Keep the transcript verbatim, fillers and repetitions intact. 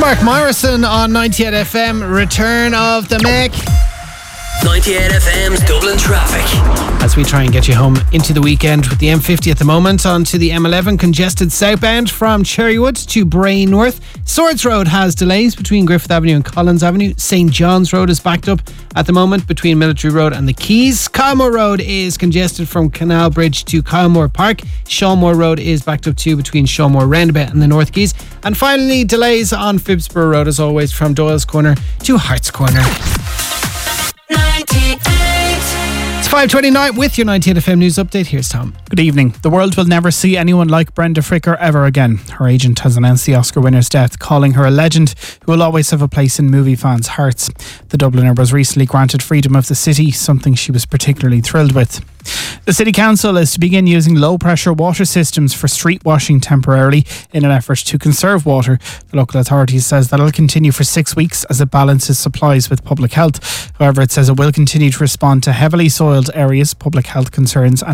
Mark Morrison on ninety-eight F M, return of the Mac. ninety-eight F M's Dublin traffic. As we try and get you home into the weekend with the M fifty at the moment, onto the M eleven, congested southbound from Cherrywood to Bray North. Swords Road has delays between Griffith Avenue and Collins Avenue. Saint John's Road is backed up at the moment between Military Road and the Quays. Kylemore Road is congested from Canal Bridge to Kylemore Park. Shawmore Road is backed up too between Shawmore Roundabout and the North Quays. And finally, delays on Phibsborough Road as always from Doyle's Corner to Hart's Corner. It's five twenty-nine with your ninety-eight F M news update. Here's Tom. Good evening. The world will never see anyone like Brenda Fricker ever again. Her agent has announced the Oscar winner's death, calling her a legend who will always have a place in movie fans' hearts. The Dubliner was recently granted freedom of the city, something she was particularly thrilled with. The City Council is to begin using low-pressure water systems for street washing temporarily in an effort to conserve water. The local authority says that will continue for six weeks as it balances supplies with public health. However, it says it will continue to respond to heavily soiled areas, public health concerns and